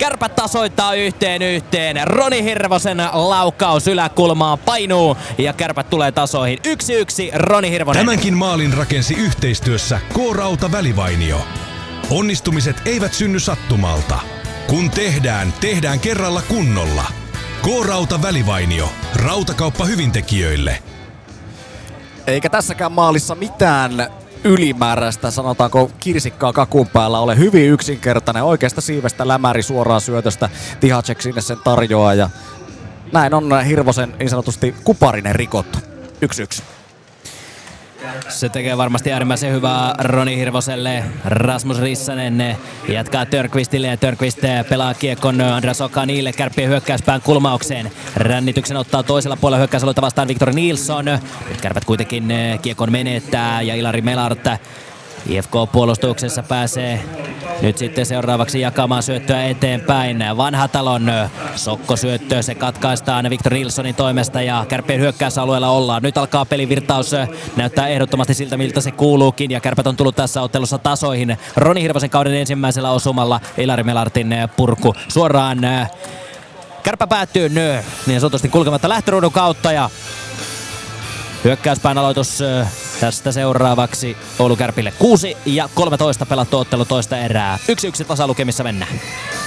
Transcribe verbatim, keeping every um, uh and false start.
Kärpät tasoittaa yhteen yhteen. Roni Hirvosen laukaus yläkulmaan painuu ja Kärpät tulee tasoihin. Yksi yksi Roni Hirvonen. Tämänkin maalin rakensi yhteistyössä K-Rauta Välivainio. Onnistumiset eivät synny sattumalta. Kun tehdään, tehdään kerralla kunnolla. K-Rauta Välivainio. Rautakauppa hyvintekijöille. Eikä tässäkään maalissa mitään ylimääräistä, sanotaanko kirsikkaa kakun päällä, ole hyvin yksinkertainen. Oikeasta siivestä lämäri suoraan syötöstä. Tihacek sinne sen tarjoaa ja näin on Hirvosen niin sanotusti kuparinen rikottu. Yksi yksi. Se tekee varmasti äärimmäisen hyvää Roni Hirvoselle. Rasmus Rissanen jatkaa Törnqvistille ja Törnqvist pelaa kiekon Andreas Okanille Kärppien hyökkäyspään kulmaukseen. Rännityksen ottaa toisella puolella hyökkäysalueelta vastaan Victor Nilsson. Nyt Kärpät kuitenkin kiekon menettää ja Ilari Melart I F K-puolustuksessa pääsee nyt sitten seuraavaksi jakamaan syöttöä eteenpäin. Vanhatalon sokkosyöttö, se katkaistaan Victor Nilssonin toimesta ja Kärppien hyökkäysalueella ollaan. Nyt alkaa pelivirtaus, näyttää ehdottomasti siltä miltä se kuuluukin ja Kärpät on tullut tässä ottelussa tasoihin. Roni Hirvosen kauden ensimmäisellä osumalla Ilari Melartin purku suoraan. Kärppä päättyy niin sanotusti kulkematta lähtöruudun kautta ja hyökkäyspään aloitus tästä seuraavaksi Oulu Kärpille. kuusi ja kolmetoista pelattu ottelu toista erää. yksi yksi tasalukemissa mennään.